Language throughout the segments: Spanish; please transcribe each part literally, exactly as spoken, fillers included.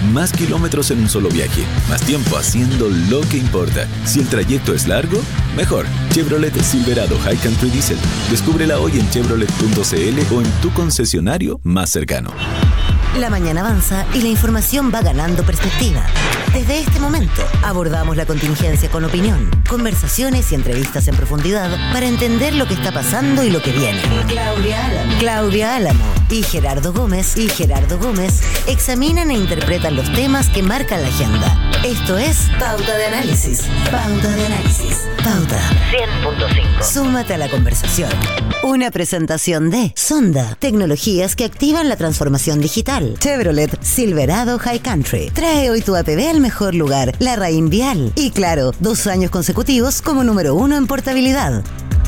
Más kilómetros en un solo viaje, más tiempo haciendo lo que importa. Si el trayecto es largo, mejor. Chevrolet Silverado High Country Diesel. Descúbrela hoy en chevrolet punto c l o en tu concesionario más cercano. La mañana avanza y la información va ganando perspectiva. Desde este momento abordamos la contingencia con opinión, conversaciones y entrevistas en profundidad para entender lo que está pasando y lo que viene. Claudia Álamo, Claudia Álamo y Gerardo Gómez y Gerardo Gómez examinan e interpretan los temas que marcan la agenda. Esto es Pauta de Análisis. Pauta de Análisis. Pauta cien punto cinco. Súmate a la conversación. Una presentación de Sonda, tecnologías que activan la transformación digital. Chevrolet Silverado High Country. Trae hoy tu A P B al mejor lugar, la Raín Vial. Y claro, dos años consecutivos como número uno en portabilidad.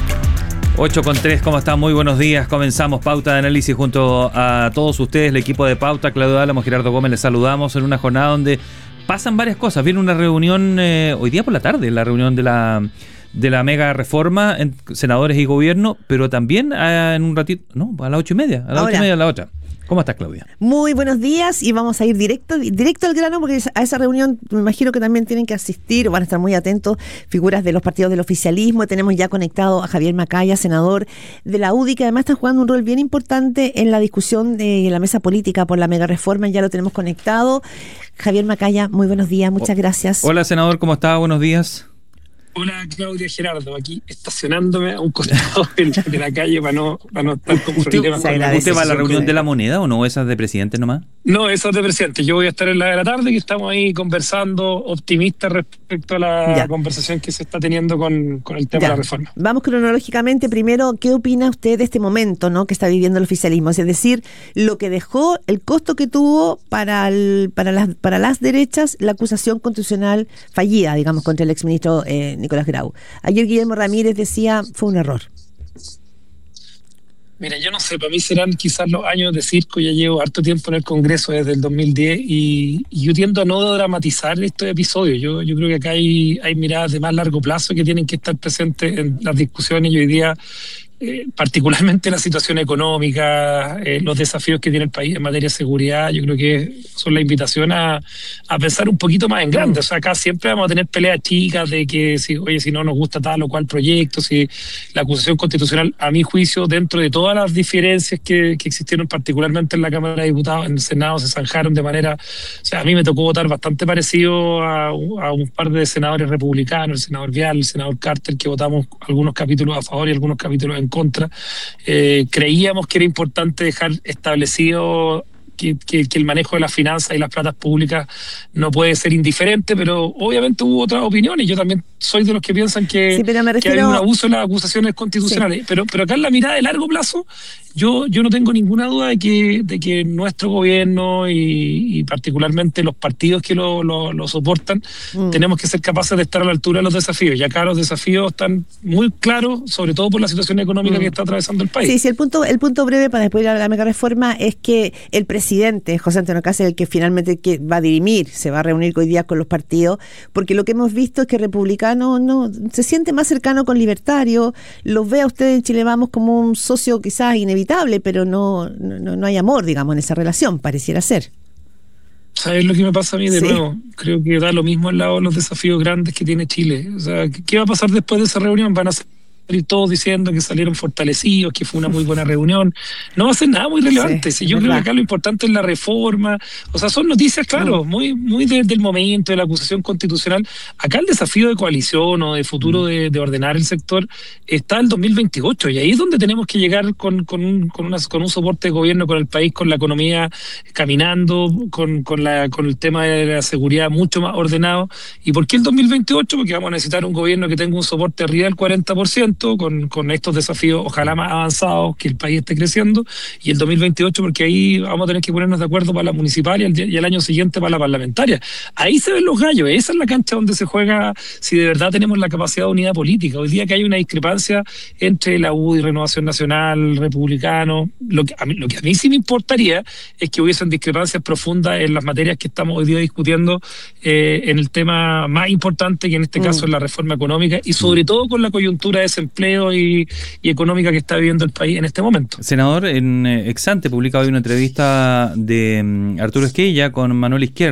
ocho con tres, ¿cómo están? Muy buenos días. Comenzamos Pauta de Análisis junto a todos ustedes, el equipo de Pauta, Claudio Álamo, Gerardo Gómez. Les saludamos en una jornada donde pasan varias cosas. Viene una reunión eh, hoy día por la tarde, la reunión de la... de la mega reforma en senadores y gobierno, pero también eh, en un ratito, no, a las ocho y media, a las Ahora. ocho y media a la otra. ¿Cómo estás, Claudia? Muy buenos días y vamos a ir directo directo al grano porque a esa reunión me imagino que también tienen que asistir, van a estar muy atentos figuras de los partidos del oficialismo. Tenemos ya conectado a Javier Macaya, senador de la U D I, que además está jugando un rol bien importante en la discusión de la mesa política por la mega reforma. Ya lo tenemos conectado. Javier Macaya, muy buenos días, muchas gracias. Hola, senador, ¿cómo está? Buenos días. Hola, Claudia, Gerardo, aquí estacionándome a un costado de la calle para no, para no estar con problemas. ¿Usted, con la ¿Usted va a la conversación reunión con- de la moneda o no? ¿Esas de presidente nomás? No, eso es de presidente. Yo voy a estar en la de la tarde, que estamos ahí conversando, optimistas respecto a la Ya. conversación que se está teniendo con, con el tema Ya. de la reforma. Vamos cronológicamente. Primero, ¿qué opina usted de este momento, ¿no?, que está viviendo el oficialismo? Es decir, lo que dejó, el costo que tuvo para el, para las para las derechas la acusación constitucional fallida, digamos, contra el exministro eh, Nicolás Grau. Ayer Guillermo Ramírez decía fue un error. Mira, yo no sé, para mí serán quizás los años de circo. Ya llevo harto tiempo en el Congreso desde el dos mil diez y, y yo tiendo a no dramatizar estos episodios. Yo, yo creo que acá hay, hay miradas de más largo plazo que tienen que estar presentes en las discusiones y hoy día, eh, particularmente la situación económica, eh, los desafíos que tiene el país en materia de seguridad. Yo creo que son la invitación a, a pensar un poquito más en grande. O sea, acá siempre vamos a tener peleas chicas de que, si, oye, si no nos gusta tal o cual proyecto, si la acusación constitucional, a mi juicio, dentro de todas las diferencias que, que existieron, particularmente en la Cámara de Diputados, en el Senado, se zanjaron de manera... O sea, a mí me tocó votar bastante parecido a, a un par de senadores republicanos, el senador Vial, el senador Carter, que votamos algunos capítulos a favor y algunos capítulos en contra. Eh, creíamos que era importante dejar establecido que, que, que el manejo de las finanzas y las platas públicas no puede ser indiferente, pero obviamente hubo otras opiniones. Yo también soy de los que piensan que, Sí, pero me que refiero- hay un abuso en las acusaciones constitucionales. Sí. Pero, pero acá en la mirada de largo plazo, yo, yo no tengo ninguna duda de que, de que nuestro gobierno y, y particularmente los partidos que lo, lo, lo soportan, mm. tenemos que ser capaces de estar a la altura de los desafíos. Y acá los desafíos están muy claros, sobre todo por la situación económica mm. que está atravesando el país. Sí, sí, el punto, el punto breve para después ir a la mega reforma es que el presidente, José Antonio Kast, es el que finalmente que va a dirimir, se va a reunir hoy día con los partidos, porque lo que hemos visto es que Republicano no se siente más cercano con Libertario, los ve a ustedes en Chile Vamos como un socio quizás inevitable, pero no, no, no hay amor, digamos, en esa relación, pareciera ser. ¿Sabes lo que me pasa a mí de sí. nuevo? Creo que da lo mismo al lado de los desafíos grandes que tiene Chile. O sea, ¿qué va a pasar después de esa reunión? Van a salir todos diciendo que salieron fortalecidos, que fue una muy buena reunión. No va a ser nada muy relevante. Sí, si yo verdad. creo que acá lo importante es la reforma. O sea, son noticias, claro, mm. muy, muy de, del momento, de la acusación constitucional. Acá el desafío de coalición o de futuro mm. de, de ordenar el sector está el dos mil veintiocho, y ahí es donde tenemos que llegar con, con, un, con, una, con un soporte de gobierno, con el país, con la economía caminando, con, con, la, con el tema de la seguridad mucho más ordenado. ¿Y por qué el dos mil veintiocho? Porque vamos a necesitar un gobierno que tenga un soporte arriba del cuarenta por ciento, Con, con estos desafíos ojalá más avanzados, que el país esté creciendo, y el dos mil veintiocho porque ahí vamos a tener que ponernos de acuerdo para la municipal y el, y el año siguiente para la parlamentaria. Ahí se ven los gallos, esa es la cancha donde se juega si de verdad tenemos la capacidad de unidad política. Hoy día que hay una discrepancia entre la U D I, Renovación Nacional, Republicano, lo que, a mí, lo que a mí sí me importaría es que hubiesen discrepancias profundas en las materias que estamos hoy día discutiendo, eh, en el tema más importante, que en este caso mm. es la reforma económica, y sobre todo con la coyuntura de ese empleo y, y económica que está viviendo el país en este momento. Senador, en Exante publicaba hoy una entrevista de um, Arturo Esquella con Manuel Izquierdo.